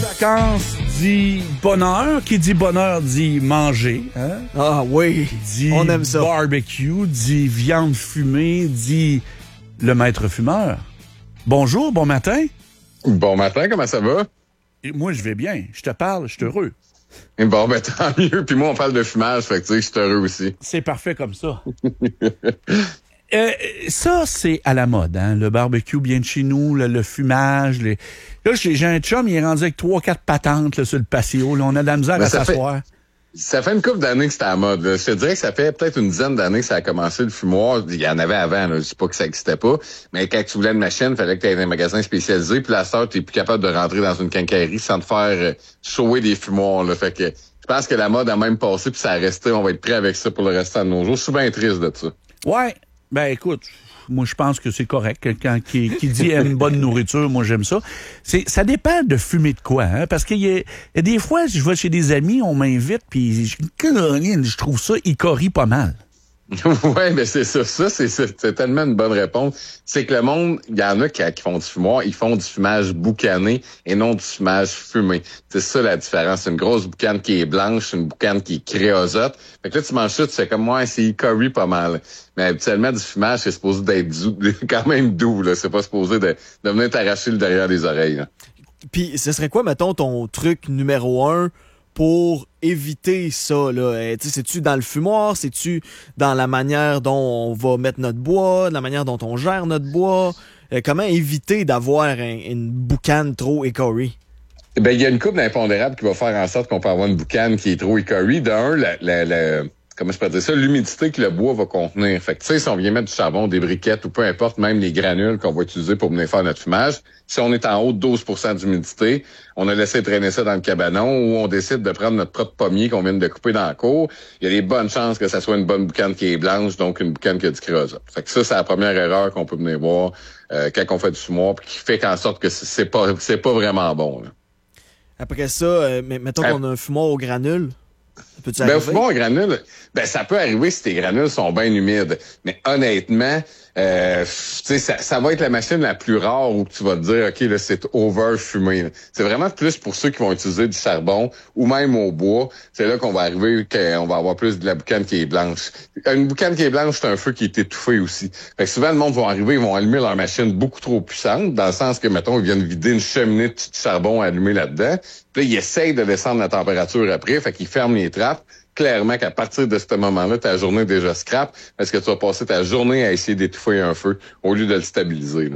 vacances dit bonheur. Qui dit bonheur dit manger. Hein? Ah oui, Dit on aime ça. barbecue, dit viande fumée, dit le maître fumeur. Bonjour, bon matin. Bon matin, comment ça va? Et moi, je vais bien. Je te parle, je suis heureux. Bon, ben tant mieux. Puis moi, on parle de fumage, fait que tu sais, je suis heureux aussi. C'est parfait comme ça. Ça, c'est à la mode, hein? Le barbecue bien de chez nous, le fumage. Là, j'ai un chum, il est rendu avec 3-4 patentes là, sur le patio. Là, on a de la misère à s'asseoir. Ça fait une couple d'années que c'était à la mode. Là. Je te dirais que ça fait peut-être une dizaine d'années que ça a commencé le fumoir. Il y en avait avant, là. Je dis pas que ça existait pas. Mais quand tu voulais une machine, il fallait que tu aies un magasin spécialisé. Puis la sœur, tu es plus capable de rentrer dans une quincaillerie sans te faire shower des fumoirs. Là. Fait que je pense que la mode a même passé puis ça a resté. On va être prêt avec ça pour le restant de nos jours. Je suis bien triste de ça. Ouais. Ben écoute, moi je pense que c'est correct. Quelqu'un qui dit aime une bonne nourriture, moi j'aime ça. Ça dépend de fumer de quoi, hein? Parce qu'il y a des fois, je vais chez des amis, on m'invite, puis je trouve ça icori pas mal. Ouais, mais c'est ça. C'est tellement une bonne réponse. C'est que le monde, il y en a qui font du fumoir, ils font du fumage boucané et non du fumage fumé. C'est ça la différence. C'est une grosse boucane qui est blanche, une boucane qui est créosote. Fait que là, tu manges ça, tu fais comme moi, c'est curry pas mal. Mais habituellement, du fumage, c'est supposé d'être quand même doux, là. C'est pas supposé de venir t'arracher le derrière des oreilles, là. Puis ce serait quoi, mettons, ton truc numéro 1 pour éviter ça, là? C'est-tu dans le fumoir? C'est-tu dans la manière dont on va mettre notre bois? La manière dont on gère notre bois? Comment éviter d'avoir une boucane trop écorée? Ben, il y a une couple d'impondérables qui va faire en sorte qu'on peut avoir une boucane qui est trop écorée. D'un, comment je peux dire ça, l'humidité que le bois va contenir. Fait que, tu sais, si on vient mettre du charbon, des briquettes ou peu importe, même les granules qu'on va utiliser pour venir faire notre fumage, si on est en haut de 12% d'humidité, on a laissé traîner ça dans le cabanon ou on décide de prendre notre propre pommier qu'on vient de couper dans la cour, il y a des bonnes chances que ça soit une bonne boucane qui est blanche, donc une boucane qui a du créosote. Fait que ça, c'est la première erreur qu'on peut venir voir quand on fait du fumoir, puis qui fait en sorte que c'est pas vraiment bon, là. Après ça, mettons qu'on a un fumoir au granule. Peux-tu arriver? Ben, au fumoir au granule, ça peut arriver si tes granules sont bien humides. Mais honnêtement, tu sais, ça va être la machine la plus rare où tu vas te dire, OK, là, c'est over-fumé. Là. C'est vraiment plus pour ceux qui vont utiliser du charbon ou même au bois. C'est là qu'on va arriver, qu'on va avoir plus de la boucane qui est blanche. Une boucane qui est blanche, c'est un feu qui est étouffé aussi. Fait que souvent, le monde va arriver, ils vont allumer leur machine beaucoup trop puissante, dans le sens que, mettons, ils viennent vider une cheminée de charbon allumée là-dedans. Puis là, ils essayent de descendre la température après, fait qu'ils ferment les trappes. Clairement qu'à partir de ce moment-là, ta journée est déjà scrap parce que tu vas passer ta journée à essayer d'étouffer un feu au lieu de le stabiliser.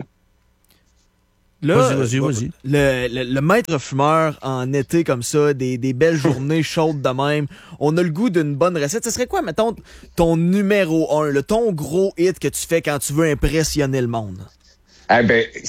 Là, Vas-y. Le maître fumeur en été comme ça, des belles journées chaudes de même, on a le goût d'une bonne recette. Ce serait quoi, mettons, ton numéro 1, ton gros hit que tu fais quand tu veux impressionner le monde? Ah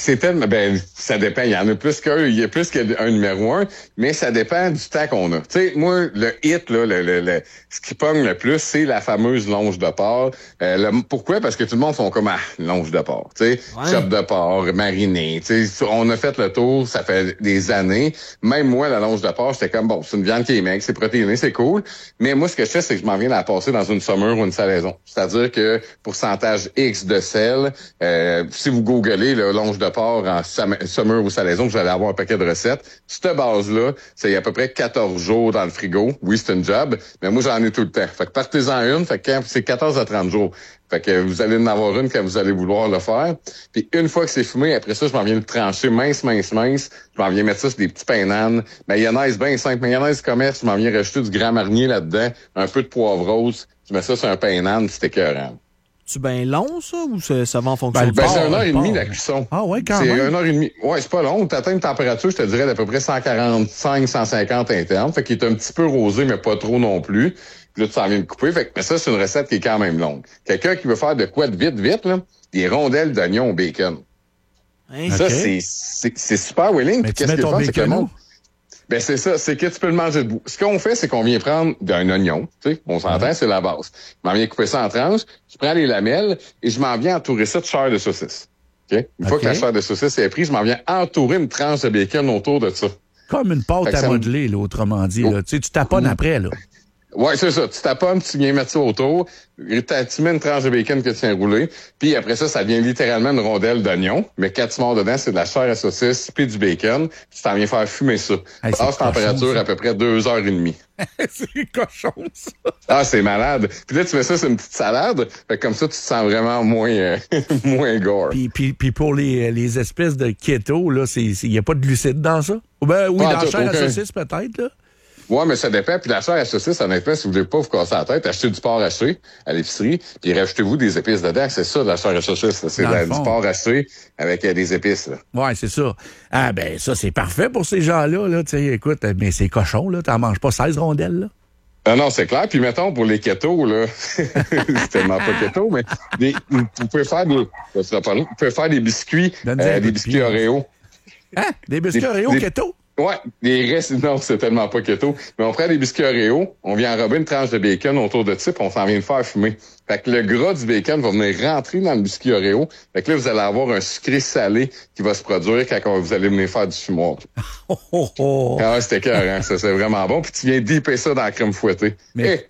ça dépend. Il y en a plus qu'un, il y a plus qu'un numéro 1, mais ça dépend du temps qu'on a. Tu sais, moi, le hit, là, ce qui pogne le plus, c'est la fameuse longe de porc. Pourquoi? Parce que tout le monde font comme longe de porc. Tu sais, chop de porc, mariné. Tu sais, on a fait le tour, ça fait des années. Même moi, la longe de porc, j'étais comme bon, c'est une viande qui est maigre, c'est protéiné, c'est cool. Mais moi, ce que je fais, c'est que je m'en viens la passer dans une saumure ou une salaison. C'est-à-dire que pourcentage X de sel, si vous googlez le longe de porc en saumure ou salaison, vous allez avoir un paquet de recettes. Cette base-là, c'est à peu près 14 jours dans le frigo. Oui, c'est une job, mais moi, j'en ai tout le temps. Fait que partez-en une, fait que c'est 14 à 30 jours. Fait que vous allez en avoir une quand vous allez vouloir le faire. Puis une fois que c'est fumé, après ça, je m'en viens le trancher mince. Je m'en viens mettre ça sur des petits pains d'âne. Mayonnaise bien simple. Mayonnaise commerce, je m'en viens rajouter du Grand Marnier là-dedans, un peu de poivre rose. Je mets ça sur un pain d'âne, c'est écœurant. C'est bien long, ça, ou ça va en fonction c'est 1h30 la cuisson. Ah ouais, quand même. C'est 1h30. Ouais, c'est pas long. Tu atteins une température, je te dirais, d'à peu près 145, 150 interne. Fait qu'il est un petit peu rosé, mais pas trop non plus. Puis là, tu s'en viens de couper. Fait que, mais ça, c'est une recette qui est quand même longue. Quelqu'un qui veut faire de quoi de vite, là, des rondelles d'oignon au bacon. Hein? Ça, okay. c'est super willing. Mais puis tu mets ton bacon où? Ben, c'est ça, c'est que tu peux le manger debout. Ce qu'on fait, c'est qu'on vient prendre un oignon, tu sais, on s'entend, c'est la base. Je m'en viens couper ça en tranches, je prends les lamelles et je m'en viens entourer ça de chair de saucisse. Okay? Une fois que la chair de saucisse est prise, je m'en viens entourer une tranche de bacon autour de ça. Comme une pâte à modeler, là, autrement dit. Là. Tu sais, tu taponnes après, là. Ouais, c'est ça. Tu taponnes, tu viens mettre ça autour, tu mets une tranche de bacon que tu viens rouler, puis après ça, ça devient littéralement une rondelle d'oignon. Mais quand tu mords dedans, c'est de la chair à saucisse puis du bacon. Tu t'en viens faire fumer ça. Hey, Basse température, à peu près 2h30. C'est cochon, ça. Ah, c'est malade. Puis là, tu mets ça sur une petite salade. Fait que comme ça, tu te sens vraiment moins, moins gore. Puis pour les espèces de keto, là, il n'y a pas de glucides dans ça? Ben oui, dans la chair à saucisse, peut-être, là. Ouais, mais ça dépend. Puis la chair à saucisse, honnêtement, si vous voulez pas vous casser la tête, achetez du porc haché à l'épicerie, puis rajoutez-vous des épices dedans. C'est ça, la chair à saucisse. C'est du porc haché avec des épices. Là. Ouais, c'est ça. Ah ben ça, c'est parfait pour ces gens-là. Là. Tu sais, écoute, mais c'est cochon, là. T'en manges pas 16 rondelles, là? Ah non, c'est clair. Puis mettons, pour les ketos, là, c'est tellement pas keto, mais vous pouvez faire des biscuits, des biscuits Oreo. Hein? Des biscuits Oreo keto? Ouais, non, c'est tellement pas keto. Mais on prend des biscuits Oreo, on vient enrober une tranche de bacon autour de ça, puis on s'en vient de faire fumer. Fait que le gras du bacon va venir rentrer dans le biscuit Oreo. Fait que là, vous allez avoir un sucré salé qui va se produire quand vous allez venir faire du fumoir. Ah ouais, c'était cœur, hein? Ça, c'est vraiment bon. Puis tu viens dipper ça dans la crème fouettée. Mais,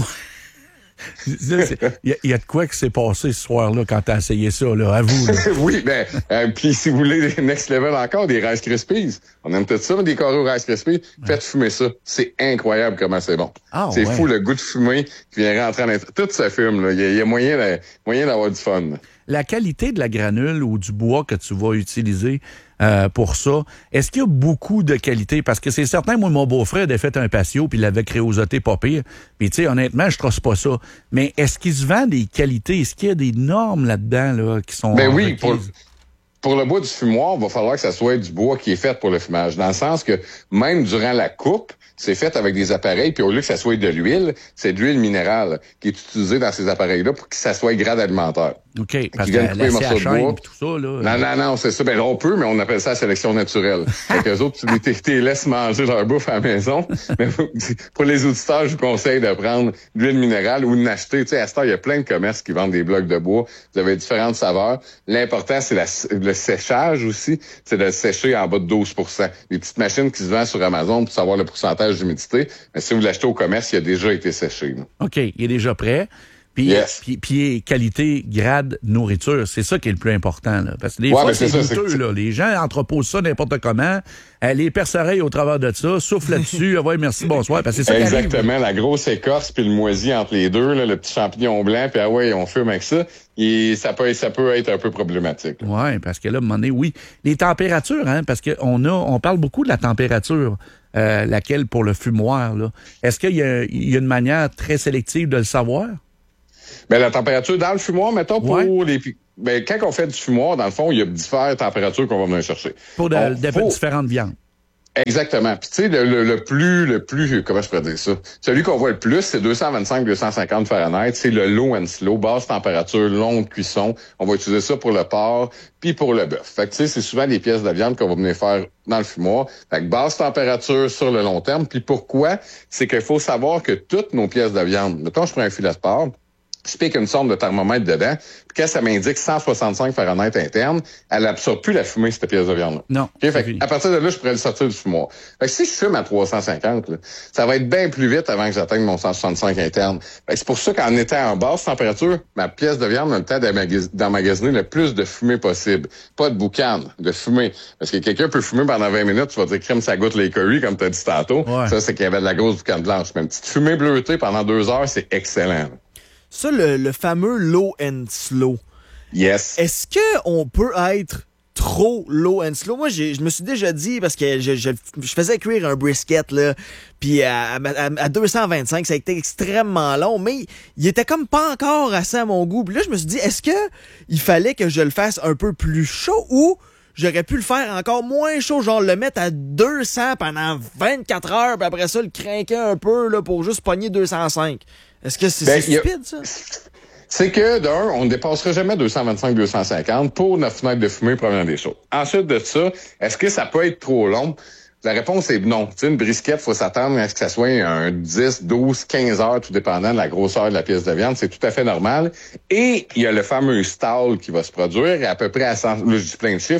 il y a de quoi qui s'est passé ce soir-là quand t'as essayé ça, là, à vous. Là. Oui, ben, puis si vous voulez next level encore, des Rice Krispies. On aime tout ça, des carrés au Rice Krispies. Faites fumer ça. C'est incroyable comment c'est bon. C'est fou le goût de fumée qui vient rentrer en l'intérieur. Tout se fume, là. Il y a moyen d'avoir du fun. La qualité de la granule ou du bois que tu vas utiliser pour ça, est-ce qu'il y a beaucoup de qualité? Parce que c'est certain, moi, mon beau-frère avait fait un patio puis il l'avait créosoté pas pire. Puis, tu sais, honnêtement, je trosse pas ça. Mais est-ce qu'il se vend des qualités? Est-ce qu'il y a des normes là-dedans là, qui sont... Ben oui, pour le bois du fumoir, il va falloir que ça soit du bois qui est fait pour le fumage. Dans le sens que même durant la coupe, c'est fait avec des appareils, puis au lieu que ça soit de l'huile, c'est de l'huile minérale qui est utilisée dans ces appareils-là pour que ça soit grade alimentaire. OK, parce que la CHM tout ça, là... Non, c'est ça. Ben, on peut, mais on appelle ça la sélection naturelle. Fait qu'eux autres, tu les laisses manger leur bouffe à la maison. Mais pour les auditeurs, je vous conseille de prendre de l'huile minérale ou de l'acheter. Tu sais, à ce temps, il y a plein de commerces qui vendent des blocs de bois. Vous avez différentes saveurs. L'important, c'est le séchage aussi. C'est de le sécher en bas de 12 %. Les petites machines qui se vendent sur Amazon pour savoir le pourcentage d'humidité. Mais si vous l'achetez au commerce, il a déjà été séché. Là. OK, il est déjà prêt. Puis qualité, grade, nourriture, c'est ça qui est le plus important. Là. Parce que des fois, c'est douteux. Là. Les gens entreposent ça n'importe comment. Les perce-oreilles au travers de ça, soufflent là-dessus. Ouais, merci, bonsoir. Parce que c'est ça exactement, la grosse écorce puis le moisi entre les deux, là, le petit champignon blanc, puis on fume avec ça. Et ça peut être un peu problématique. Oui, parce que là, à un moment donné, oui. Les températures, hein, parce qu'on parle beaucoup de la température, laquelle pour le fumoir. Là. Est-ce qu'il y a une manière très sélective de le savoir? Ben, la température dans le fumoir, mettons, pour ben, quand on fait du fumoir, dans le fond, il y a différentes températures qu'on va venir chercher. Pour différentes viandes. Exactement. Puis tu sais, le plus, comment je pourrais dire ça? Celui qu'on voit le plus, c'est 225-250 Fahrenheit. C'est le low and slow, basse température, longue cuisson. On va utiliser ça pour le porc puis pour le bœuf. Fait que tu sais, c'est souvent des pièces de viande qu'on va venir faire dans le fumoir. Fait que basse température sur le long terme. Puis pourquoi? C'est qu'il faut savoir que toutes nos pièces de viande, mettons, je prends un filet de porc, je pique une sonde de thermomètre dedans, puis quand ça m'indique 165 Fahrenheit interne, elle absorbe plus la fumée, cette pièce de viande-là. Non. Okay? Fait à partir de là, je pourrais le sortir du fumoir. Fait que si je fume à 350, là, ça va être bien plus vite avant que j'atteigne mon 165 interne. Fait que c'est pour ça qu'en étant en basse température, ma pièce de viande a le temps d'emmagasiner le plus de fumée possible. Pas de boucan, de fumée. Parce que quelqu'un peut fumer pendant 20 minutes, tu vas dire crème, ça goûte les curry, comme tu as dit tantôt. Ouais. Ça, c'est qu'il y avait de la grosse boucane blanche. Mais une petite fumée bleutée pendant 2 heures, c'est excellent. Ça, le fameux low and slow. Yes. Est-ce qu'on peut être trop low and slow? Moi, je me suis déjà dit, parce que je faisais cuire un brisket, là, puis à 225, ça a été extrêmement long, mais il était comme pas encore assez à mon goût. Puis là, je me suis dit, est-ce que il fallait que je le fasse un peu plus chaud ou j'aurais pu le faire encore moins chaud, genre le mettre à 200 pendant 24 heures, puis après ça, le craquer un peu là, pour juste pogner 205? Est-ce que c'est stupide, ça? C'est que, on ne dépassera jamais 225-250 pour notre fenêtre de fumée provenant des chauds. Ensuite de ça, est-ce que ça peut être trop long? La réponse est non. Tu sais, une brisquette, faut s'attendre à ce que ça soit un 10, 12, 15 heures, tout dépendant de la grosseur de la pièce de viande. C'est tout à fait normal. Et il y a le fameux stall qui va se produire à peu près à 100, là, je dis plein de chiffres, là.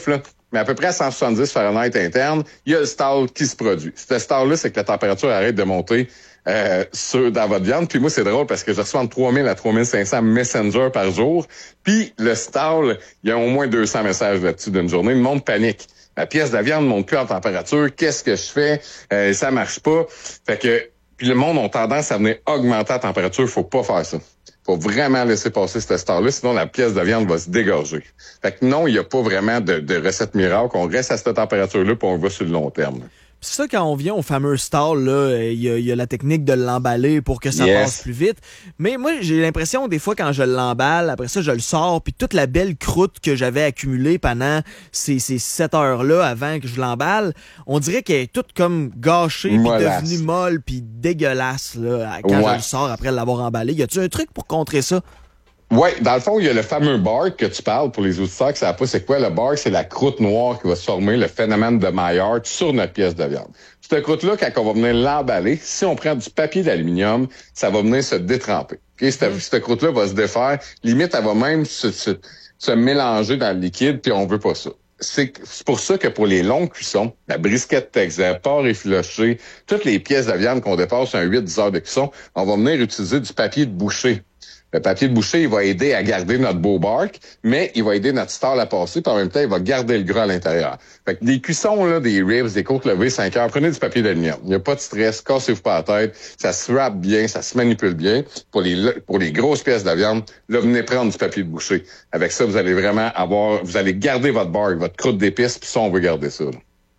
mais à peu près à 170 Fahrenheit interne, il y a le stall qui se produit. Ce stall-là, c'est que la température arrête de monter dans votre viande. Puis moi, c'est drôle parce que je reçois entre 3000 à 3500 messengers par jour. Puis le stall, il y a au moins 200 messages là-dessus d'une journée. Le monde panique. La pièce de la viande ne monte plus en température. Qu'est-ce que je fais? Ça marche pas. Fait que puis le monde a tendance à venir augmenter la température. Faut pas faire ça. Faut vraiment laisser passer ce stall-là, sinon la pièce de viande va se dégorger. Fait que non, il n'y a pas vraiment de recette miracle. On reste à cette température-là puis on va sur le long terme. C'est ça, quand on vient au fameux stall, là, il y a la technique de l'emballer pour que ça passe plus vite. Mais moi, j'ai l'impression, des fois, quand je l'emballe, après ça, je le sors, puis toute la belle croûte que j'avais accumulée pendant ces 7 heures-là avant que je l'emballe, on dirait qu'elle est toute comme gâchée, puis devenue molle, puis dégueulasse, là, quand je le sors après l'avoir emballé. Y a-tu un truc pour contrer ça? Oui, dans le fond, il y a le fameux bark que tu parles pour les auditeurs qui savent pas c'est quoi. Le bark, c'est la croûte noire qui va se former, le phénomène de Maillard sur notre pièce de viande. Cette croûte-là, quand on va venir l'emballer, si on prend du papier d'aluminium, ça va venir se détremper. Okay? Cette croûte-là va se défaire. Limite, elle va même se mélanger dans le liquide, puis on veut pas ça. C'est pour ça que pour les longues cuissons, la brisquette Texas, porc effiloché, toutes les pièces de viande qu'on dépasse un 8-10 heures de cuisson, on va venir utiliser du papier de boucher. Le papier de boucher, il va aider à garder notre beau bark, mais il va aider notre stall à passer, puis en même temps, il va garder le gras à l'intérieur. Fait que des cuissons, là, des ribs, des côtes levées, 5 heures, prenez du papier d'aluminium. Il n'y a pas de stress, cassez-vous pas la tête, ça se wrap bien, ça se manipule bien. Pour les grosses pièces de viande, là, venez prendre du papier de boucher. Avec ça, vous allez vraiment vous allez garder votre bark, votre croûte d'épices, puis ça, on veut garder ça, là.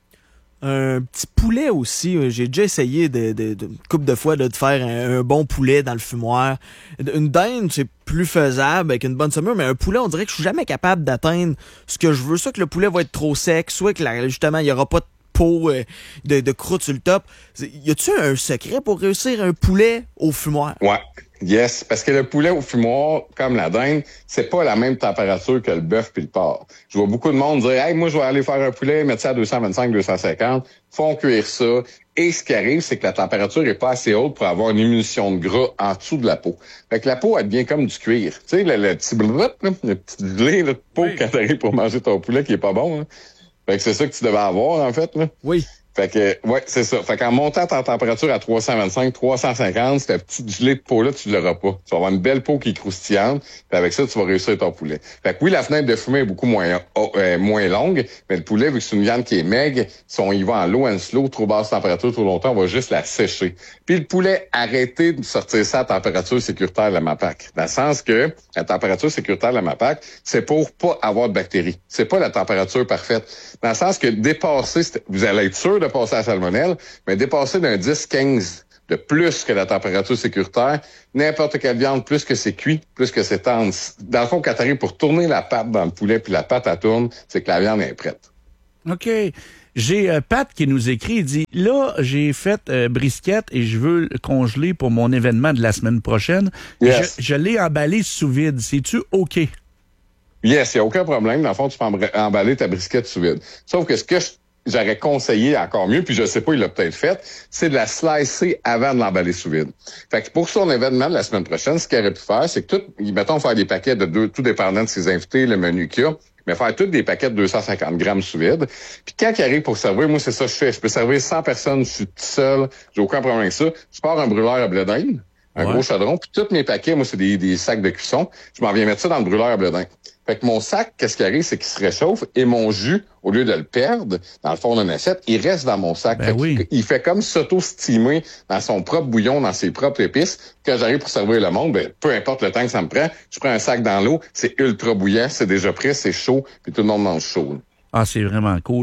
Un petit poulet aussi. J'ai déjà essayé une couple de fois de faire un bon poulet dans le fumoir. Une dinde, c'est plus faisable avec une bonne saumure, mais un poulet, on dirait que je suis jamais capable d'atteindre ce que je veux. Soit que le poulet va être trop sec, soit que justement, il y aura pas de peau de croûte sur le top. Y a-tu un secret pour réussir un poulet au fumoir? Ouais. Yes, parce que le poulet au fumoir, comme la dinde, c'est pas la même température que le bœuf puis le porc. Je vois beaucoup de monde dire « Hey, moi, je vais aller faire un poulet, mettre ça à 225, 250. » Font cuire ça. Et ce qui arrive, c'est que la température est pas assez haute pour avoir une émulsion de gras en dessous de la peau. Fait que la peau, elle devient comme du cuir. Tu sais, le petit blot, le petit gelé de peau quand t'arrives pour manger ton poulet qui est pas bon. Là. Fait que c'est ça que tu devais avoir, en fait. Là. Oui. Fait que, ouais, c'est ça. Fait qu'en montant ta température à 325, 350, cette petite gelée de peau-là, tu l'auras pas. Tu vas avoir une belle peau qui est croustillante, puis avec ça, tu vas réussir ton poulet. Fait que oui, la fenêtre de fumée est beaucoup moins longue, mais le poulet, vu que c'est une viande qui est maigre, si on y va en low and slow, trop basse température, trop longtemps, on va juste la sécher. Puis le poulet, arrêtez de sortir ça à température sécuritaire de la MAPAC. Dans le sens que la température sécuritaire de la MAPAC, c'est pour pas avoir de bactéries. C'est pas la température parfaite. Dans le sens que dépasser, vous allez être sûr de passer à la salmonelle, mais dépasser d'un 10-15 de plus que la température sécuritaire, n'importe quelle viande, plus que c'est cuit, plus que c'est tendre. Dans le fond, quand tu arrives pour tourner la pâte dans le poulet, puis la pâte, elle tourne, c'est que la viande est prête. OK. J'ai Pat qui nous écrit, il dit « Là, j'ai fait brisquette et je veux le congeler pour mon événement de la semaine prochaine. Yes. Je l'ai emballé sous vide. C'est-tu OK? » Yes, il n'y a aucun problème. Dans le fond, tu peux emballer ta brisquette sous vide. Sauf que ce que j'aurais conseillé encore mieux, puis je sais pas, il l'a peut-être fait, c'est de la slicer avant de l'emballer sous vide. Fait que pour son événement de la semaine prochaine, ce qu'il aurait pu faire, c'est que mettons, faire des paquets de 2, tout dépendant de ses invités, le menu qu'il y a, mais faire tous des paquets de 250 grammes sous vide. Puis quand il arrive pour servir, moi, c'est ça que je fais. Je peux servir 100 personnes, je suis tout seul, j'ai aucun problème avec ça. Je pars un brûleur à blé d'Inde, un gros chaudron, puis tous mes paquets, moi, c'est des sacs de cuisson. Je m'en viens mettre ça dans le brûleur à blé d'Inde. Fait que mon sac, qu'est-ce qui arrive, c'est qu'il se réchauffe et mon jus, au lieu de le perdre dans le fond d'une assiette, il reste dans mon sac. Ben oui. Il fait comme s'auto-steamer dans son propre bouillon, dans ses propres épices. Quand j'arrive pour servir le monde, peu importe le temps que ça me prend, je prends un sac dans l'eau, c'est ultra bouillant, c'est déjà prêt, c'est chaud, puis tout le monde mange chaud. Ah, c'est vraiment cool.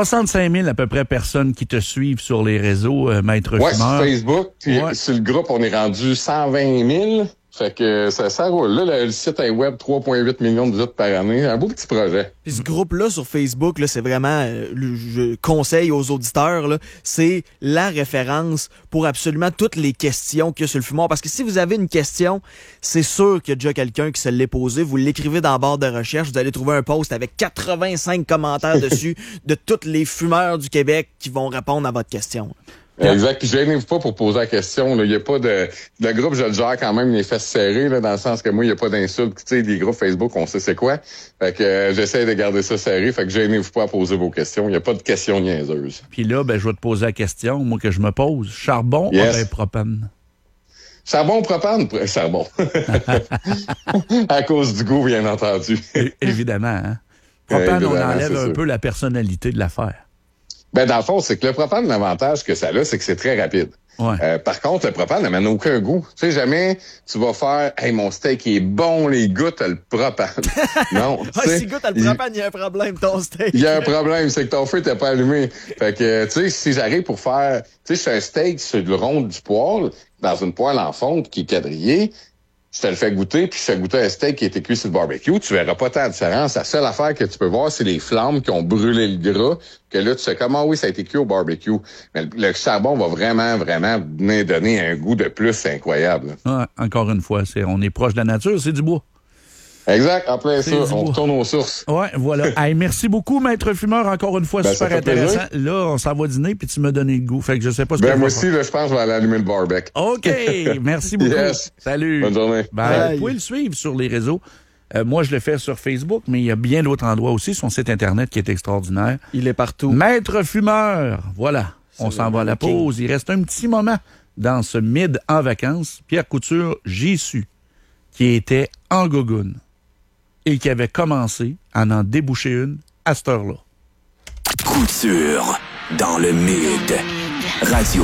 65 000 à peu près personnes qui te suivent sur les réseaux, Maître Fumeur. Ouais, sur Facebook, puis sur le groupe, on est rendu 120 000. Fait que ça roule. Là, le site est web, 3,8 millions de visites par année. Un beau petit projet. Puis ce groupe-là sur Facebook, là, c'est vraiment, je conseille aux auditeurs, là, c'est la référence pour absolument toutes les questions qu'il y a sur le fumoir. Parce que si vous avez une question, c'est sûr qu'il y a déjà quelqu'un qui se l'est posé. Vous l'écrivez dans la barre de recherche, vous allez trouver un post avec 85 commentaires dessus de tous les fumeurs du Québec qui vont répondre à votre question. Exact. Puis gênez-vous pas pour poser la question. Il n'y a pas de... Le groupe, je le gère quand même les fesses serrées, là, dans le sens que moi, il n'y a pas d'insultes. Tu sais, les groupes Facebook, on sait c'est quoi. Fait que j'essaie de garder ça serré. Fait que gênez-vous pas à poser vos questions. Il n'y a pas de questions niaiseuses. Puis là, je vais te poser la question, moi, que je me pose. Charbon ou propane? Charbon, propane? Charbon. À cause du goût, bien entendu. Évidemment, hein? Propane, on enlève un peu la personnalité de l'affaire. Ben, dans le fond, c'est que le propane, l'avantage que ça a, c'est que c'est très rapide. Ouais. Par contre, le propane n'amène aucun goût. Tu sais, jamais tu vas faire « Hey, mon steak est bon, les gars, t'as le propane. » Non. Si gars, t'as le propane, il y a un problème, ton steak. Il y a un problème, c'est que ton feu t'es pas allumé. Fait que, tu sais, si j'arrive pour faire... Tu sais, je fais un steak sur le rond du poêle, dans une poêle en fonte qui est quadrillée, je te le fais goûter, puis je fais goûter un steak qui a été cuit sur le barbecue, tu verras pas tant de différence. La seule affaire que tu peux voir, c'est les flammes qui ont brûlé le gras, que là, tu sais comment, oui, ça a été cuit au barbecue. Mais le charbon va vraiment, vraiment venir donner un goût de plus incroyable. Ouais, encore une fois, on est proche de la nature, c'est du bois. Exact, après ça, on retourne aux sources. Ouais, voilà. Hey, merci beaucoup, Maître Fumeur, encore une fois, super intéressant. Plaisir. Là, on s'en va dîner, puis tu m'as donné le goût. Fait que je sais pas ce que moi aussi, là, je pense que je vais aller allumer le barbecue. OK, merci beaucoup. Yes. Salut. Bonne journée. Bye. Vous pouvez le suivre sur les réseaux. Moi, je le fais sur Facebook, mais il y a bien d'autres endroits aussi, son site Internet qui est extraordinaire. Il est partout. Maître Fumeur, voilà. On s'en va à la pause. Il reste un petit moment dans ce mid en vacances. Pierre Couture, j'ai su, qui était en gogoune et qui avait commencé à en déboucher une à cette heure-là. Couture dans le mid. Radio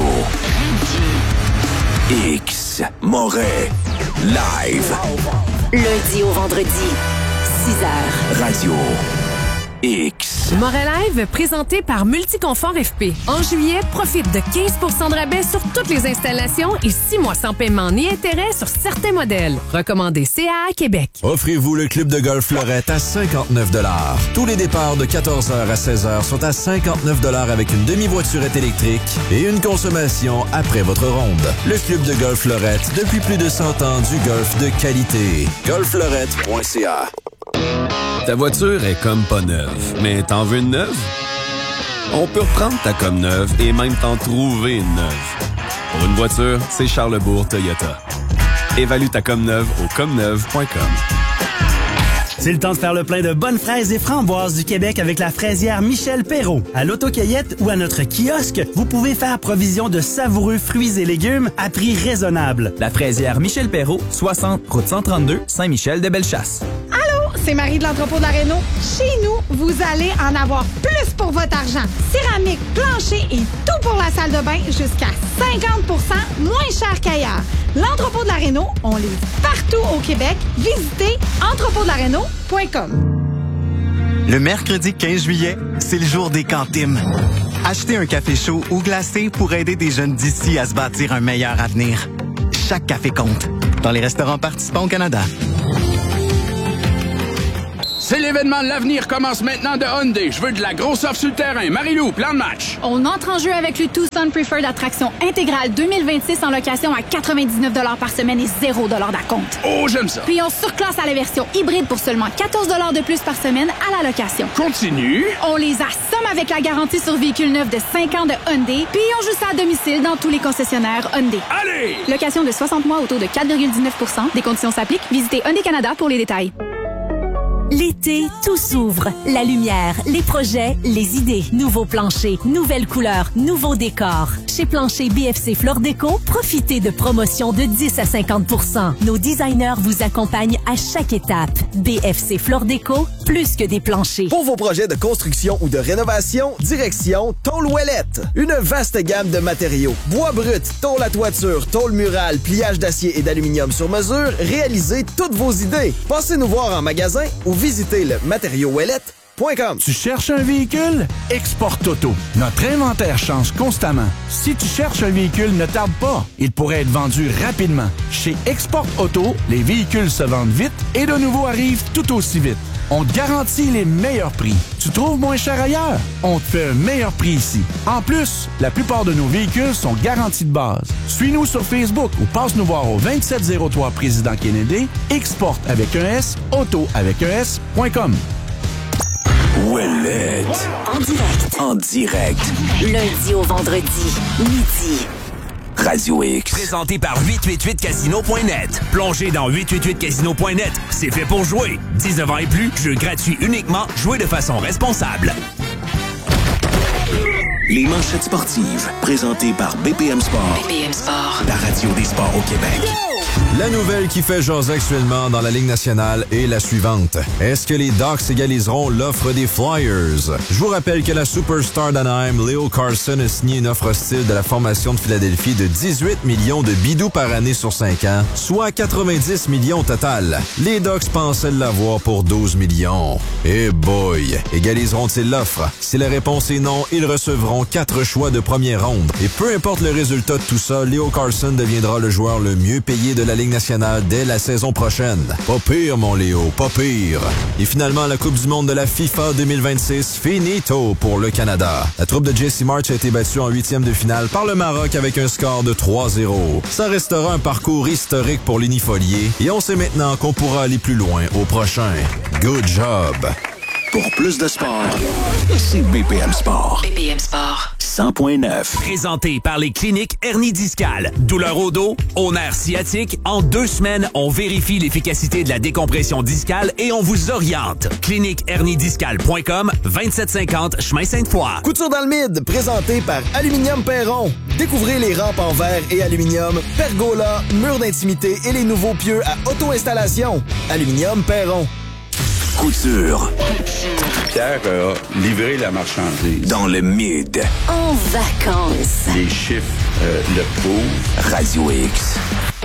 X Moret live. Lundi au vendredi, 6h. Radio X. Moret Live, présenté par Multiconfort FP. En juillet, profite de 15% de rabais sur toutes les installations et 6 mois sans paiement ni intérêt sur certains modèles. Recommandé CAA Québec. Offrez-vous le club de golf Fleurette à 59 $. Tous les départs de 14h à 16h sont à 59 $ avec une demi-voiturette électrique et une consommation après votre ronde. Le club de golf Fleurette, depuis plus de 100 ans du golf de qualité. golffleurette.ca. Ta voiture est comme pas neuve, mais t'en veux une neuve? On peut reprendre ta comme neuve et même t'en trouver une neuve. Pour une voiture, c'est Charlesbourg Toyota. Évalue ta comme neuve au comneuve.com. C'est le temps de faire le plein de bonnes fraises et framboises du Québec avec la fraisière Michel Perrault. À l'autocueillette ou à notre kiosque, vous pouvez faire provision de savoureux fruits et légumes à prix raisonnable. La fraisière Michel Perrault, 60 route 132, Saint-Michel-de-Bellechasse. C'est Marie de l'entrepôt de la Réno. Chez nous, vous allez en avoir plus pour votre argent. Céramique, plancher et tout pour la salle de bain jusqu'à 50% moins cher qu'ailleurs. L'entrepôt de la Réno, on livre partout au Québec. Visitez entrepôtdelaréno.com. Le mercredi 15 juillet, c'est le jour des cantines. Achetez un café chaud ou glacé pour aider des jeunes d'ici à se bâtir un meilleur avenir. Chaque café compte. Dans les restaurants participants au Canada. C'est l'événement de l'avenir commence maintenant de Hyundai. Je veux de la grosse offre sur le terrain. Marie-Lou, plan de match. On entre en jeu avec le Tucson Preferred Attraction intégrale 2026 en location à 99 $ par semaine et 0 $ d'acompte. Oh, j'aime ça. Puis on surclasse à la version hybride pour seulement 14 $ de plus par semaine à la location. Continue. On les assomme avec la garantie sur véhicule neuf de 5 ans de Hyundai. Puis on joue ça à domicile dans tous les concessionnaires Hyundai. Allez! Location de 60 mois au taux de 4,19 %. Des conditions s'appliquent. Visitez Hyundai Canada pour les détails. L'été, tout s'ouvre. La lumière, les projets, les idées. Nouveaux planchers, nouvelles couleurs, nouveaux décors. Chez Plancher BFC Flore Déco, profitez de promotions de 10 à 50 %. Nos designers vous accompagnent à chaque étape. BFC Flore Déco, plus que des planchers. Pour vos projets de construction ou de rénovation, direction Tôle Ouellette. Une vaste gamme de matériaux. Bois brut, tôle à toiture, tôle murale, pliage d'acier et d'aluminium sur mesure. Réalisez toutes vos idées. Passez nous voir en magasin ou visitez le matériauxouellette.com. Tu cherches un véhicule? Export Auto. Notre inventaire change constamment. Si tu cherches un véhicule, ne tarde pas. Il pourrait être vendu rapidement. Chez Export Auto, les véhicules se vendent vite et de nouveaux arrivent tout aussi vite. On te garantit les meilleurs prix. Tu trouves moins cher ailleurs? On te fait un meilleur prix ici. En plus, la plupart de nos véhicules sont garantis de base. Suis-nous sur Facebook ou passe nous voir au 2703 Président Kennedy, Export avec un S, Auto avec un S.com. Ouellette. En direct. En direct. Lundi au vendredi, midi. Radio X. Présenté par 888casino.net. Plongez dans 888casino.net. C'est fait pour jouer. 19 ans et plus, jeu gratuit uniquement. Jouez de façon responsable. Les manchettes sportives. Présentées par BPM Sport. BPM Sport. La radio des sports au Québec. La nouvelle qui fait jaser actuellement dans la Ligue nationale est la suivante. Est-ce que les Ducks égaliseront l'offre des Flyers? Je vous rappelle que la superstar d'Anaheim, Leo Carlsson, a signé une offre hostile de la formation de Philadelphie de 18 millions de bidous par année sur 5 ans, soit 90 millions au total. Les Ducks pensaient l'avoir pour 12 millions. Et boy, égaliseront-ils l'offre? Si la réponse est non, ils recevront 4 choix de première ronde. Et peu importe le résultat de tout ça, Leo Carlsson deviendra le joueur le mieux payé de la Ligue nationale dès la saison prochaine. Pas pire, mon Léo, pas pire. Et finalement, la Coupe du monde de la FIFA 2026, finito pour le Canada. La troupe de Jesse March a été battue en 8e de finale par le Maroc avec un score de 3-0. Ça restera un parcours historique pour l'unifolié et on sait maintenant qu'on pourra aller plus loin au prochain. Good job! Pour plus de sport, c'est BPM Sport. BPM Sport. 100.9. Présenté par les cliniques hernie discale. Douleur au dos, au nerf sciatique. En 2 semaines, on vérifie l'efficacité de la décompression discale et on vous oriente. cliniqueherniediscale.com, 2750 chemin Sainte-Foy. Couture dans le mid, présenté par Aluminium Perron. Découvrez les rampes en verre et aluminium, pergola, murs d'intimité et les nouveaux pieux à auto-installation. Aluminium Perron. Couture. Pierre a livré la marchandise. Dans le mid. En vacances. Les chiffres le prouvent. Radio X.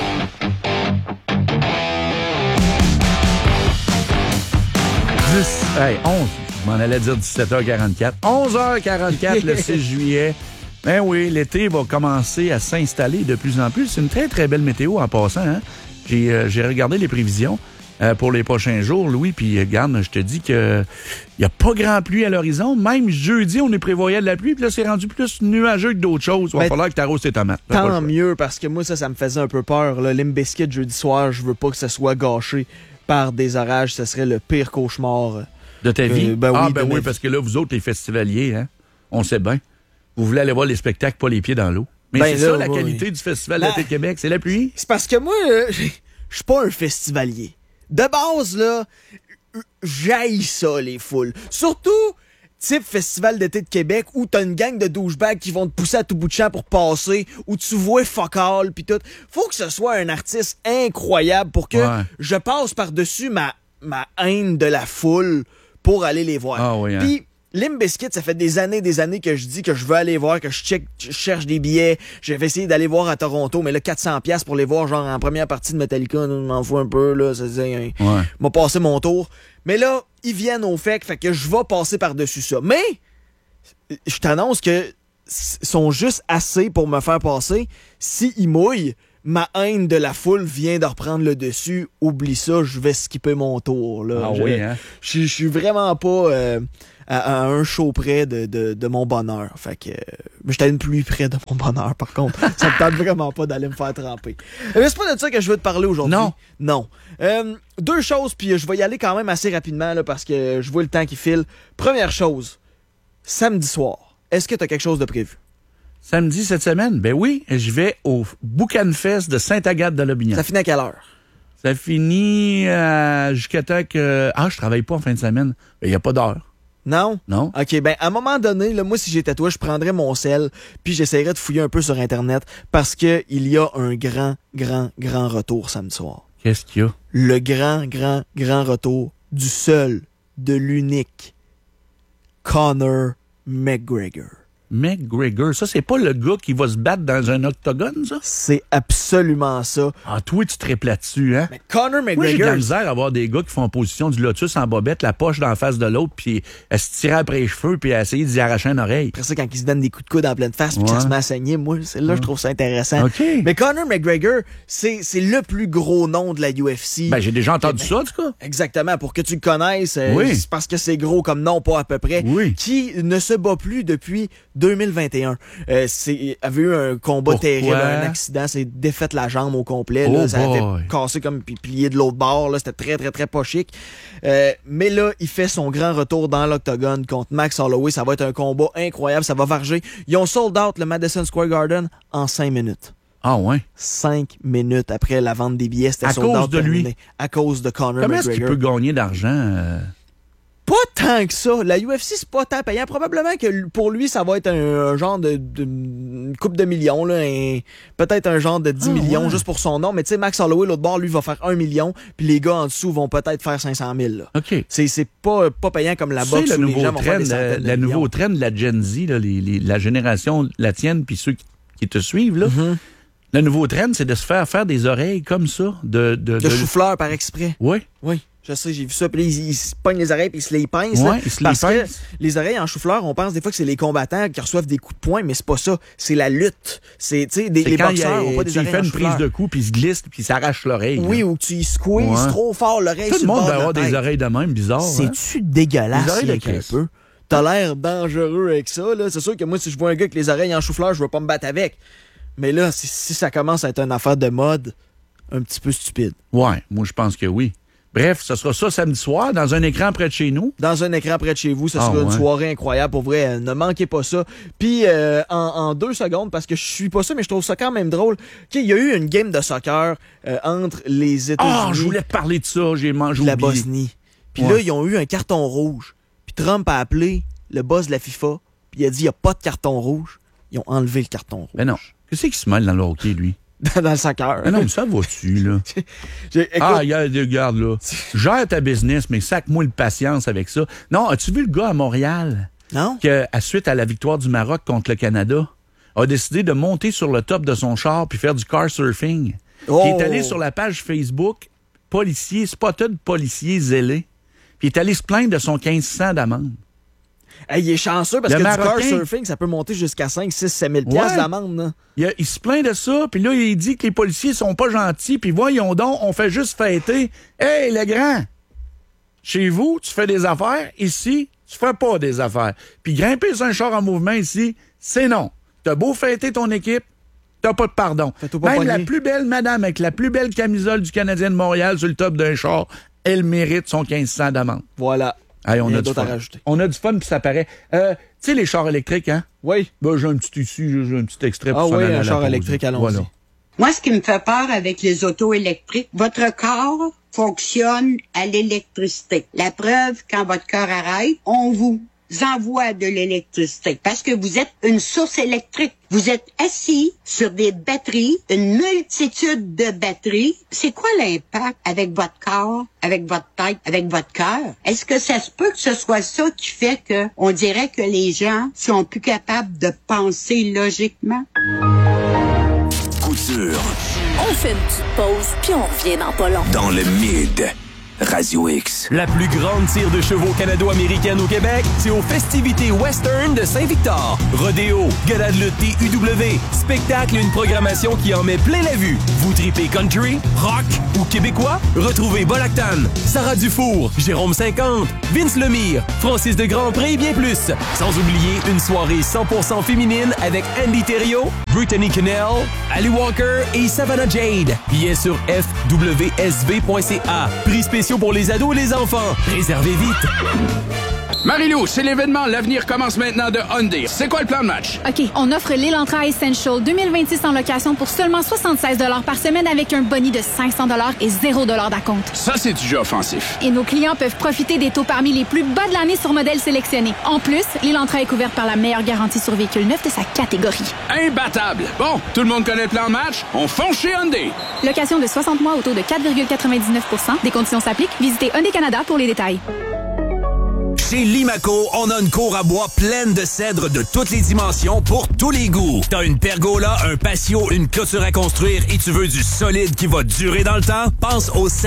Hey, 11. Je m'en allais dire 17h44. 11h44 le 6 juillet. Ben oui, l'été va commencer à s'installer de plus en plus. C'est une très, très belle météo en passant. Hein? J'ai regardé les prévisions pour les prochains jours, Louis, puis regarde, je te dis que il n'y a pas grand pluie à l'horizon. Même jeudi, on nous prévoyait de la pluie, puis là, c'est rendu plus nuageux que d'autres choses. Il va falloir que tu arroses tes tomates. Tant mieux, parce que moi, ça me faisait un peu peur. Limp Bizkit, jeudi soir, je veux pas que ça soit gâché par des orages. Ça serait le pire cauchemar de ta vie? Oui, parce que là, vous autres, les festivaliers, hein, on sait bien. Vous voulez aller voir les spectacles, pas les pieds dans l'eau. Mais c'est ça, la qualité du Festival d'été de Québec, c'est la pluie. C'est parce que moi, je suis pas un festivalier. De base, là, j'haïs ça, les foules. Surtout, type Festival d'été de Québec, où t'as une gang de douchebags qui vont te pousser à tout bout de champ pour passer, où tu vois fuck all, pis tout. Faut que ce soit un artiste incroyable pour que je passe par-dessus ma haine de la foule pour aller les voir. Ah oui, hein? Puis, Limp Bizkit, ça fait des années que je dis que je veux aller voir, que je cherche des billets. J'avais essayé d'aller voir à Toronto, mais là, 400$ pour les voir, genre, en première partie de Metallica, on m'en fout un peu, là, ça disait, m'a passé mon tour. Mais là, ils viennent au fait que je vais passer par-dessus ça. Mais, je t'annonce que sont juste assez pour me faire passer. S'ils mouillent, ma haine de la foule vient de reprendre le dessus. Oublie ça, je vais skipper mon tour, là. Ah oui, hein? Je suis vraiment pas à un show près de mon bonheur. Fait que j'étais une pluie près de mon bonheur, par contre. Ça me tente vraiment pas d'aller me faire tremper. Mais c'est pas de ça que je veux te parler aujourd'hui. Non. 2 choses, puis je vais y aller quand même assez rapidement là, parce que je vois le temps qui file. Première chose, samedi soir, est-ce que tu as quelque chose de prévu? Samedi cette semaine? Ben oui, je vais au Boucan Fest de Sainte-Agathe-de-Lobignan. Ça finit à quelle heure? Ça finit jusqu'à temps que... je travaille pas en fin de semaine. Il n'y a pas d'heure. Non? Non. OK, ben à un moment donné, là, moi, si j'étais toi, je prendrais mon sel, puis j'essaierais de fouiller un peu sur Internet, parce que il y a un grand retour samedi soir. Qu'est-ce qu'il y a? Le grand retour du seul, de l'unique Conor McGregor. McGregor, ça, c'est pas le gars qui va se battre dans un octogone, ça? C'est absolument ça. Ah, toi, tu te répètes là-dessus, hein? Mais Conor McGregor... Moi, j'ai de la misère à voir des gars qui font en position du lotus en bobette, la poche dans la face de l'autre, puis à se tirer après les cheveux, puis à essayer d'y arracher une oreille. Après ça, quand ils se donnent des coups de coude en pleine face, puis ça se met à saigner, moi, c'est là je trouve ça intéressant. Okay. Mais Conor McGregor, c'est le plus gros nom de la UFC. Ben, j'ai déjà entendu ça, en tout cas. Exactement. Pour que tu le connaisses, c'est parce que c'est gros comme nom, pas à peu près. Oui. Qui ne se bat plus depuis 2021. Avait eu un combat terrible, un accident, s'est défaite la jambe au complet. Là, ça avait cassé comme puis plié de l'autre bord. Là, c'était très, très, très pas chic. Mais là, il fait son grand retour dans l'octogone contre Max Holloway. Ça va être un combat incroyable. Ça va varger. Ils ont sold out le Madison Square Garden en 5 minutes. Ah ouais? 5 minutes après la vente des billets, c'était sold out. À cause de lui? À cause de Conor Comment McGregor. est-ce qu'il peut gagner d'argent? Pas tant que ça. La UFC, c'est pas tant payant. Probablement que pour lui, ça va être un genre de une couple de millions. Là, peut-être un genre de 10 millions juste pour son nom. Mais tu sais, Max Holloway, l'autre bord, lui, va faire 1 million. Puis les gars en dessous vont peut-être faire 500 000. Là. OK. C'est pas payant comme la boxe où les gens vont faire des centaines de millions. Nouveau trend de la Gen Z, là, la génération, la tienne, puis ceux qui te suivent, là. Mm-hmm. Le nouveau trend, c'est de se faire des oreilles comme ça. De chou-fleur par exprès. Oui. Oui. Je sais, j'ai vu ça. Puis là, ils se pognent les oreilles puis ils se les pincent. Ouais, ils se les pincent. Que les oreilles en chou-fleur, on pense des fois que c'est les combattants qui reçoivent des coups de poing, mais c'est pas ça. C'est la lutte. Les boxeurs ont pas des oreilles en chou-fleur. Tu fais une prise de coup puis il se glisse puis il s'arrache l'oreille. Oui, ou tu squeezes trop fort l'oreille sur le bord de la tête. Tout le monde va avoir des oreilles de même bizarres. C'est-tu dégueulasse un peu? T'as l'air dangereux avec ça. Là. C'est sûr que moi, si je vois un gars avec les oreilles en chou-fleur, je veux pas me battre avec. Mais là, si ça commence à être une affaire de mode, un petit peu stupide. Ouais, moi je pense que oui. Bref, ce sera ça samedi soir, dans un écran près de chez nous. Dans un écran près de chez vous, ce sera une soirée incroyable. Pour vrai, ne manquez pas ça. Puis, en 2 secondes, parce que je suis pas ça, mais je trouve ça quand même drôle, qu'il y a eu une game de soccer entre les États-Unis... je voulais te parler de ça, j'ai mangé la Bosnie. Puis là, ils ont eu un carton rouge. Puis Trump a appelé le boss de la FIFA, puis il a dit, il n'y a pas de carton rouge. Ils ont enlevé le carton rouge. Ben non. Qu'est-ce qu'il se mêle dans le hockey, lui? Dans le soccer. Ah non, mais ça va-tu, là? Regarde, là. Gère ta business, mais sac-moi le patience avec ça. Non, as-tu vu le gars à Montréal? Non. Qui, suite à la victoire du Maroc contre le Canada, a décidé de monter sur le top de son char puis faire du car surfing. Qui est allé sur la page Facebook Spotted policier zélé. Puis il est allé se plaindre de son 1500 d'amende. Hey, il est chanceux parce que du car surfing, ça peut monter jusqu'à 5, 6, 7 000 $ d'amende. Il se plaint de ça, puis là, il dit que les policiers sont pas gentils, puis voyons donc, on fait juste fêter. Hey, le grand, chez vous, tu fais des affaires, ici, tu fais pas des affaires. Puis grimper sur un char en mouvement ici, c'est non. T'as beau fêter ton équipe, t'as pas de pardon. Même la plus belle madame avec la plus belle camisole du Canadien de Montréal sur le top d'un char, elle mérite son 1500 d'amende. Voilà. Hey, on a du fun. On a du fun, puis ça paraît. Tu sais, les chars électriques, hein? Oui. Ben, j'ai un petit extrait pour ça. Ah oui, un char électrique, allons-y. Voilà. Moi, ce qui me fait peur avec les autos électriques, votre corps fonctionne à l'électricité. La preuve, quand votre corps arrête, on vous envoie de l'électricité parce que vous êtes une source électrique. Vous êtes assis sur des batteries, une multitude de batteries. C'est quoi l'impact avec votre corps, avec votre tête, avec votre cœur? Est-ce que ça se peut que ce soit ça qui fait que on dirait que les gens sont plus capables de penser logiquement? Couture. On fait une petite pause, puis on revient dans pas long. Dans le Mid. Radio X. La plus grande tire de chevaux canado-américaine au Québec, c'est aux festivités western de Saint-Victor. Rodéo, gala de lutte TUW, spectacle et une programmation qui en met plein la vue. Vous tripez country, rock ou québécois? Retrouvez Bolactan, Sarah Dufour, Jérôme 50, Vince Lemire, Francis de Grandpré et bien plus. Sans oublier une soirée 100% féminine avec Andy Thériault, Brittany Cannell, Ali Walker et Savannah Jade. Billets sur fwsv.ca. Prix spécial pour les ados et les enfants. Réservez vite. Marie-Lou, c'est l'événement. L'avenir commence maintenant de Hyundai. C'est quoi le plan de match? OK, on offre l'Elantra Essential 2026 en location pour seulement 76 $ par semaine avec un boni de 500 $ et 0 $ d'acompte. Ça, c'est du jeu offensif. Et nos clients peuvent profiter des taux parmi les plus bas de l'année sur modèles sélectionnés. En plus, l'Elantra est couverte par la meilleure garantie sur véhicule neuf de sa catégorie. Imbattable! Bon, tout le monde connaît le plan de match? On fonce chez Hyundai. Location de 60 mois au taux de 4,99 %. Des conditions s'appliquent. Visitez Hyundai Canada pour les détails. Chez Limaco, on a une cour à bois pleine de cèdres de toutes les dimensions pour tous les goûts. T'as une pergola, un patio, une clôture à construire et tu veux du solide qui va durer dans le temps? Pense au